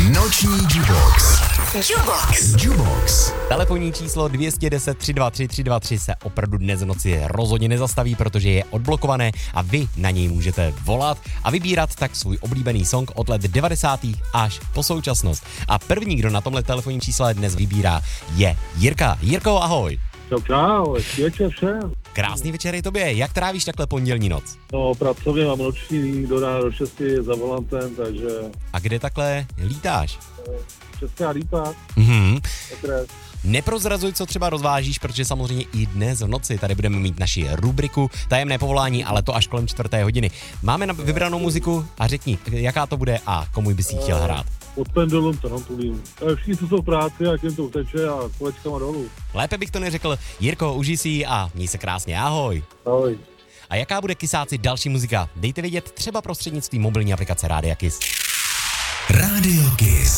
Noční Jubox. Jubox. Telefonní číslo 210 323 323 se opravdu dnes v noci rozhodně nezastaví, protože je odblokované a vy na něj můžete volat a vybírat tak svůj oblíbený song od let 90. až po současnost. A první, kdo na tomhle telefonním čísle dnes vybírá, je Jirka. Jirko, ahoj. Čau, večer všem. Krásný večer i tobě. Jak trávíš takhle pondělní noc? No, pracovně mám noční do rána do 6 za volantem, takže... A kde takhle lítáš? Česká Lípa. Okres. Neprozrazuj, co třeba rozvážíš, protože samozřejmě i dnes v noci tady budeme mít naši rubriku Tajemné povolání, ale to až kolem 4:00. Máme na vybranou muziku a řekni, jaká to bude a komu bys jí chtěl hrát. Pod pendulum, tarantulím. Všichni, co jsou v práci, a těm to uteče a kolečkama dolů. Lépe bych to neřekl. Jirko, užij si ji a měj se krásně, ahoj. Ahoj. A jaká bude, kysáci, další muzika? Dejte vědět třeba prostřednictvím mobilní aplikace Rádia Kiss. Radio Kiss.